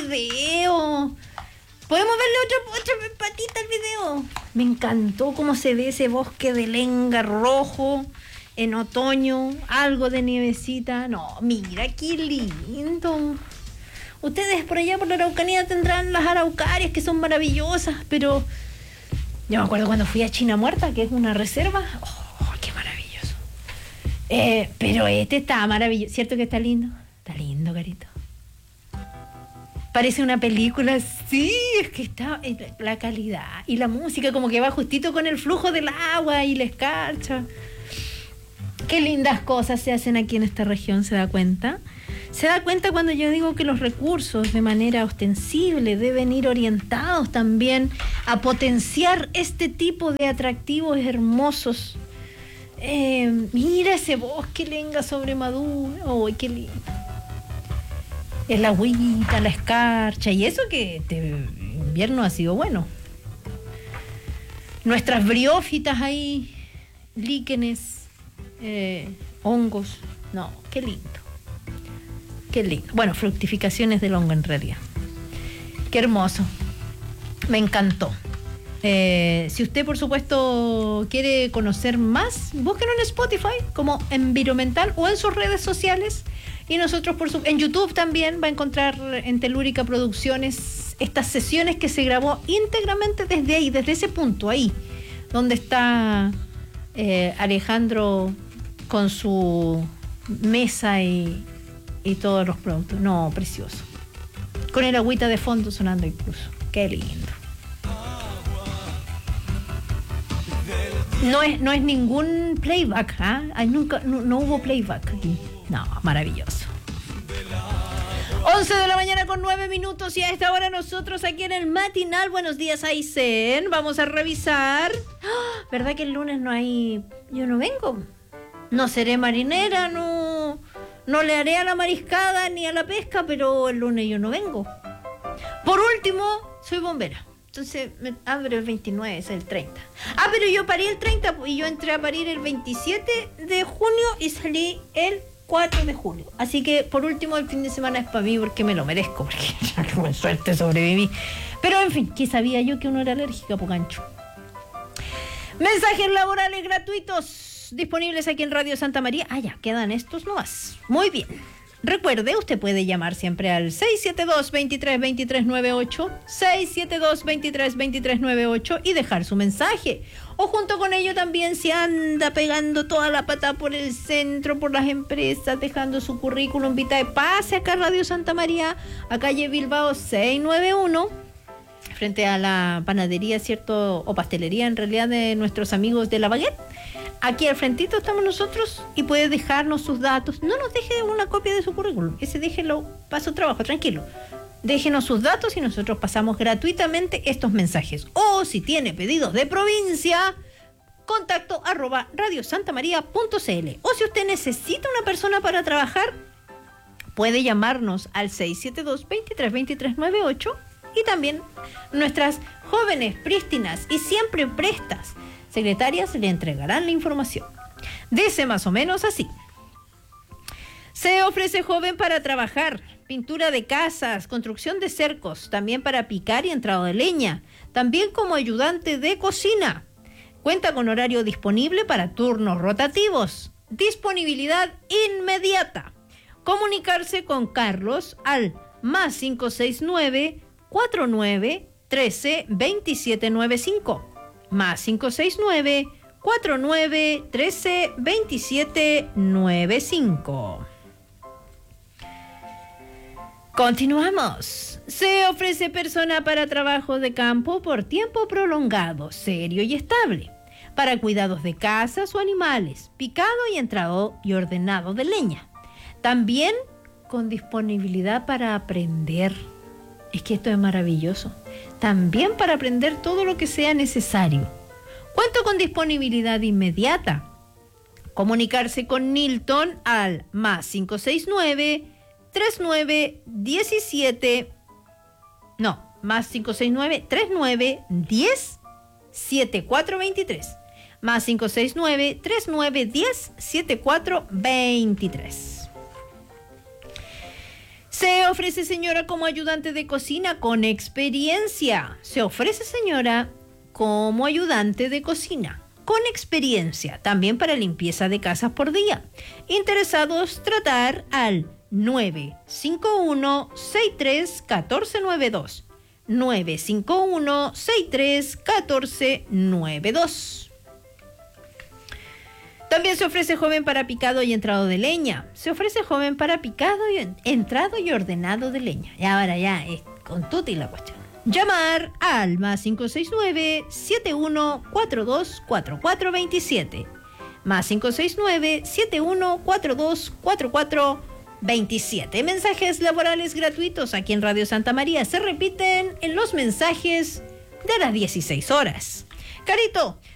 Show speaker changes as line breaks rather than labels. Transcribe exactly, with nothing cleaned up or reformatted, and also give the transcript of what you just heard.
video. ¿Podemos verle otra, otra patita al video? Me encantó cómo se ve ese bosque de lenga rojo en otoño, algo de nievecita. No, mira qué lindo. Ustedes por allá por la Araucanía tendrán las araucarias que son maravillosas, pero yo me acuerdo cuando fui a China Muerta, que es una reserva. ¡Oh, qué maravilloso! Eh, pero este está maravilloso. ¿Cierto que está lindo? Está lindo, carito. Parece una película, sí, es que está la calidad y la música como que va justito con el flujo del agua y la escarcha. Qué lindas cosas se hacen aquí en esta región, ¿se da cuenta? Se da cuenta cuando yo digo que los recursos de manera ostensible deben ir orientados también a potenciar este tipo de atractivos hermosos. Eh, mira ese bosque lenga sobre Maduro, ¡oh, qué lindo! El agüita, la escarcha, y eso que este invierno ha sido bueno. Nuestras briófitas ahí, líquenes, eh, hongos, no, qué lindo, qué lindo. Bueno, fructificaciones del hongo en realidad. Qué hermoso, me encantó. Eh, si usted, por supuesto, quiere conocer más, búsquenlo en Spotify como Environmental o en sus redes sociales. Y nosotros, por su, en YouTube también va a encontrar en Telúrica Producciones estas sesiones que se grabó íntegramente desde ahí, desde ese punto, ahí, donde está eh, Alejandro con su mesa y, y todos los productos. No, precioso. Con el agüita de fondo sonando incluso. Qué lindo. No es, no es ningún playback, ¿ah? ¿eh? Nunca, no, no hubo playback aquí. No, maravilloso. once de la mañana con nueve minutos y a esta hora nosotros aquí en el matinal. Buenos días, Aysén. Vamos a revisar. ¿Verdad que el lunes no hay? Yo no vengo. No seré marinera, no, no le haré a la mariscada ni a la pesca, pero el lunes yo no vengo. Por último, soy bombera. Entonces, me, ah, pero el veintinueve es el treinta. Ah, pero yo parí el treinta y yo entré a parir el veintisiete de junio y salí el cuatro de julio. Así que, por último, el fin de semana es para mí porque me lo merezco, porque ya con suerte sobreviví. Pero, en fin, que sabía yo que uno era alérgico a pocancho. Mensajes laborales gratuitos disponibles aquí en Radio Santa María. Ah, ya, quedan estos nomás. Muy bien. Recuerde, usted puede llamar siempre al seis siete dos, veintitrés, veintitrés noventa y ocho, seis siete dos, veintitrés, veintitrés noventa y ocho y dejar su mensaje. O junto con ello también se anda pegando toda la pata por el centro, por las empresas, dejando su currículum vitae. Pase acá a Radio Santa María, a calle Bilbao seiscientos noventa y uno, frente a la panadería, ¿cierto? O pastelería en realidad de nuestros amigos de La Baguette. Aquí al frentito estamos nosotros y puede dejarnos sus datos. No nos deje una copia de su currículum, ese déjelo para su trabajo, tranquilo. Déjenos sus datos y nosotros pasamos gratuitamente estos mensajes. O si tiene pedidos de provincia, contacto arroba radiosantamaria punto cl. O si usted necesita una persona para trabajar, puede llamarnos al seis siete dos, veintitrés, veintitrés noventa y ocho. Y también nuestras jóvenes prístinas y siempre prestas secretarias le entregarán la información. Dice más o menos así: se ofrece joven para trabajar, pintura de casas, construcción de cercos, también para picar y entrado de leña, también como ayudante de cocina. Cuenta con horario disponible para turnos rotativos. Disponibilidad inmediata. Comunicarse con Carlos al más cinco seis nueve, cuatro nueve, trece, veintisiete noventa y cinco. Más cinco seis nueve, cuatro nueve, trece, veintisiete noventa y cinco. Continuamos. Se ofrece persona para trabajo de campo por tiempo prolongado, serio y estable, para cuidados de casas o animales, picado y entrado y ordenado de leña. También con disponibilidad para aprender. Es que esto es maravilloso. También para aprender todo lo que sea necesario. Cuento con disponibilidad inmediata. Comunicarse con Nilton al más cinco seis nueve, treinta y nueve, diecisiete, no, más cinco seis nueve, treinta y nueve, diez, setenta y cuatro veintitrés. Más cinco seis nueve, treinta y nueve, diez, setenta y cuatro veintitrés. Se ofrece señora como ayudante de cocina con experiencia. Se ofrece señora como ayudante de cocina con experiencia, también para limpieza de casas por día. Interesados, tratar al nueve cinco uno, seis tres, uno cuatro nueve dos. nueve cinco uno, seis tres, uno cuatro nueve dos. También se ofrece joven para picado y entrado de leña. Se ofrece joven para picado y entrado y ordenado de leña. Y ahora ya, es con tuti la cuestión. Llamar al más cinco seis nueve, siete uno cuatro dos, cuatro cuatro dos siete. Más cinco seis nueve, siete uno cuatro dos, cuatro cuatro dos siete. Mensajes laborales gratuitos aquí en Radio Santa María. Se repiten en los mensajes de las dieciséis horas. Carito,